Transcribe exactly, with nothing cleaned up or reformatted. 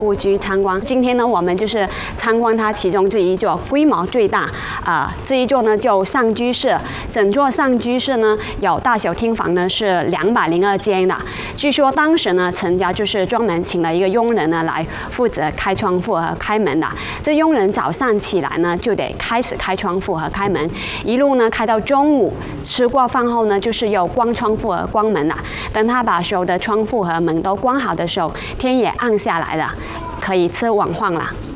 故居参观。今天呢，我们就是参观它其中这一座规模最大啊、呃，这一座呢叫上居室。整座上居室呢有大小厅房呢是两百零二间的。据说当时呢，陈家就是专门请了一个佣人呢来负责开窗户和开门的。这佣人早上起来呢就得开始开窗户和开门，一路呢开到中午，吃过饭后呢就是要关窗户和关门了。等他把所有的窗户和门都关好的时候，天也暗下来了。可以吃晚饭了。